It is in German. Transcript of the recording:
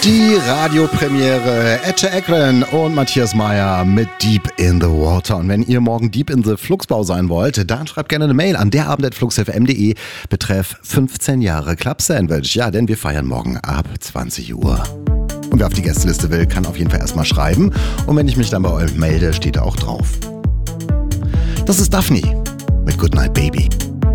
Die Radiopremiere Ece Ekren und Matthias Meyer mit Deep in the Water. Und wenn ihr morgen Deep in the Flugsbau sein wollt, dann schreibt gerne eine Mail an derabend@flugsfm.de betreff 15 Jahre Club Sandwich. Ja, denn wir feiern morgen ab 20 Uhr. Und wer auf die Gästeliste will, kann auf jeden Fall erstmal schreiben. Und wenn ich mich dann bei euch melde, steht da auch drauf. Das ist Daphne mit Goodnight Baby.